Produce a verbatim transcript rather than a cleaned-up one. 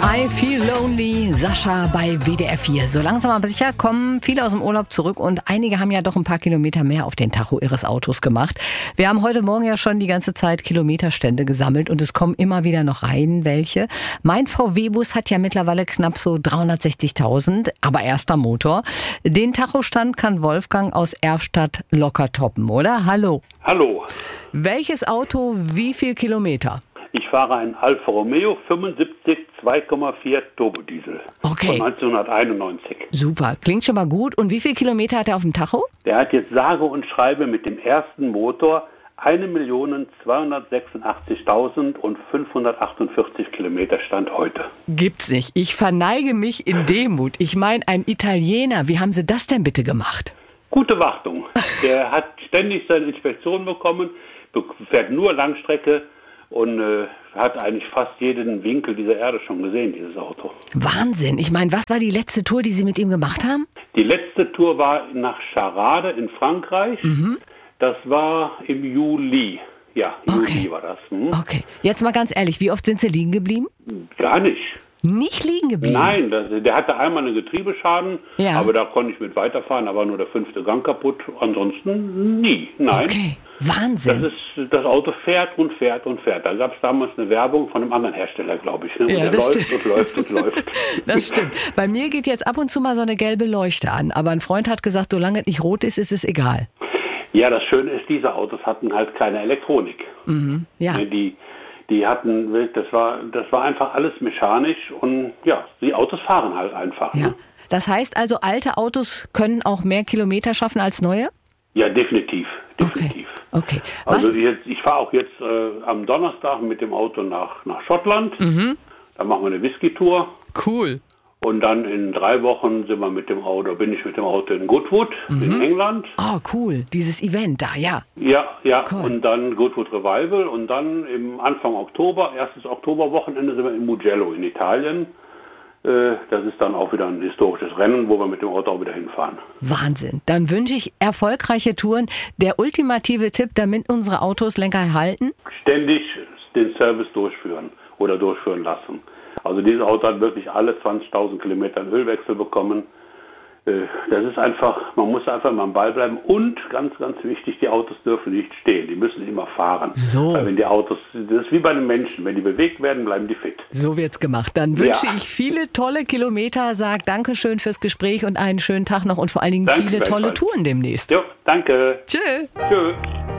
I Feel Lonely, Sascha bei W D R vier. So langsam aber sicher kommen viele aus dem Urlaub zurück und einige haben ja doch ein paar Kilometer mehr auf den Tacho ihres Autos gemacht. Wir haben heute Morgen ja schon die ganze Zeit Kilometerstände gesammelt und es kommen immer wieder noch rein welche. Mein V W-Bus hat ja mittlerweile knapp so dreihundertsechzigtausend, aber erster Motor. Den Tachostand kann Wolfgang aus Erfstadt locker toppen, oder? Hallo. Hallo. Welches Auto, wie viel Kilometer? Ich fahre einen Alfa Romeo fünfundsiebzig zwei Komma vier Turbodiesel Okay. von neunzehnhunderteinundneunzig. Super, klingt schon mal gut. Und wie viel Kilometer hat er auf dem Tacho? Der hat jetzt sage und schreibe mit dem ersten Motor eine Million zweihundertsechsundachtzigtausendfünfhundertachtundvierzig Kilometer Stand heute. Gibt's nicht. Ich verneige mich in Demut. Ich meine, ein Italiener, wie haben Sie das denn bitte gemacht? Gute Wartung. Der hat ständig seine Inspektion bekommen, fährt nur Langstrecke und äh, hat eigentlich fast jeden Winkel dieser Erde schon gesehen, dieses Auto. Wahnsinn. Ich meine, was war die letzte Tour, die Sie mit ihm gemacht haben? Die letzte Tour war nach Charade in Frankreich. Mhm. Das war im Juli. Ja, im Okay. Juli war das. Hm? Okay. Jetzt mal ganz ehrlich, wie oft sind Sie liegen geblieben? Gar nicht. Nicht liegen geblieben? Nein, das, der hatte einmal einen Getriebeschaden, Ja. aber da konnte ich mit weiterfahren, da war nur der fünfte Gang kaputt. Ansonsten nie, nein. Okay. Das, Wahnsinn. ist, das Auto fährt und fährt und fährt. Da gab es damals eine Werbung von einem anderen Hersteller, glaube ich. Ne? Und Ja, der das läuft stimmt. und läuft und läuft. Das stimmt. Bei mir geht jetzt ab und zu mal so eine gelbe Leuchte an. Aber ein Freund hat gesagt, solange es nicht rot ist, ist es egal. Ja, das Schöne ist, diese Autos hatten halt keine Elektronik. Mhm. Ja. Ne, Die, die hatten, das war, das war einfach alles mechanisch und ja, die Autos fahren halt einfach. Ja. Ne? Das heißt also, alte Autos können auch mehr Kilometer schaffen als neue? Ja, definitiv, definitiv. Okay. Okay. Was? Also jetzt, ich fahre auch jetzt äh, am Donnerstag mit dem Auto nach, nach Schottland. Mhm. Da machen wir eine Whisky-Tour. Cool. Und dann in drei Wochen sind wir mit dem Auto, bin ich mit dem Auto in Goodwood in England. Oh, cool. Dieses Event da, ja. Ja, ja. Cool. Und dann Goodwood Revival. Und dann im Anfang Oktober, erstes Oktoberwochenende, sind wir in Mugello in Italien. Äh, Das ist dann auch wieder ein historisches Rennen, wo wir mit dem Auto auch wieder hinfahren. Wahnsinn. Dann wünsche ich erfolgreiche Touren. Der ultimative Tipp, damit unsere Autos länger halten? Ständig den Service durchführen oder durchführen lassen. Also dieses Auto hat wirklich alle zwanzigtausend Kilometer einen Ölwechsel bekommen. Äh, Das ist einfach, man muss einfach mal am Ball bleiben. Und ganz, ganz wichtig, die Autos dürfen nicht stehen. Die müssen immer fahren. So. Weil wenn die Autos, das ist wie bei den Menschen. Wenn die bewegt werden, bleiben die fit. So wird's gemacht. Dann wünsche Ja. ich viele tolle Kilometer, sag Dankeschön fürs Gespräch und einen schönen Tag noch und vor allen Dingen Danke viele tolle gleichfalls. Touren demnächst. Jo, danke. Tschö. Tschüss.